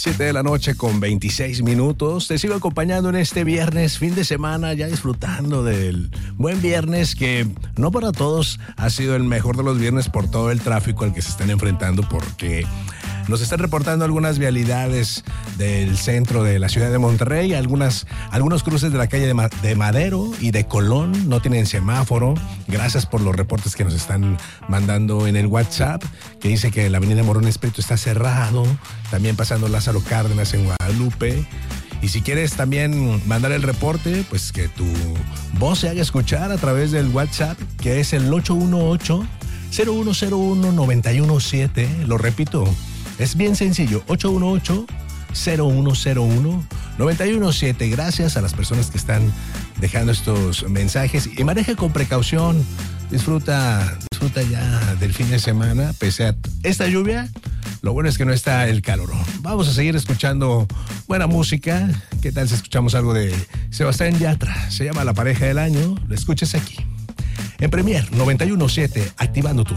7 de la noche con 26 minutos. Te sigo acompañando en este viernes, fin de semana, ya disfrutando del buen viernes que no para todos ha sido el mejor de los viernes por todo el tráfico al que se están enfrentando, porque nos están reportando algunas del centro de la ciudad de Monterrey, algunos cruces de la calle de Madero y de Colón no tienen semáforo. Gracias por los reportes que nos están mandando en el WhatsApp, que dice que la avenida Morón Espeto está cerrado, también pasando Lázaro Cárdenas en Guadalupe. Y si quieres también mandar el reporte, pues que tu voz se haga escuchar a través del WhatsApp, que es el 818-0101-917. Lo repito, es bien sencillo, 818-0101-917. Gracias a las personas que están dejando estos mensajes. Y maneja con precaución. Disfruta ya del fin de semana. Pese a esta lluvia, lo bueno es que no está el calor. Vamos a seguir escuchando buena música. ¿Qué tal si escuchamos algo de Sebastián Yatra? Se llama La Pareja del Año. Lo escuches aquí en Premier 91.7, activando tus